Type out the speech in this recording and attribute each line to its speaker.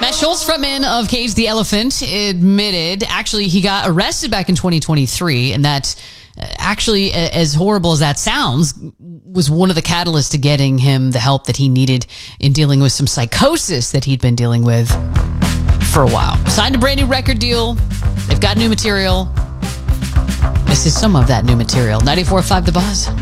Speaker 1: Matt Schultz, frontman of Cage the Elephant, admitted actually he got arrested back in 2023, and that actually, as horrible as that sounds, was one of the catalysts to getting him the help that he needed in dealing with some psychosis that he'd been dealing with for a while. Signed a brand new record deal. They've got new material. This is some of that new material. 94.5 The Buzz.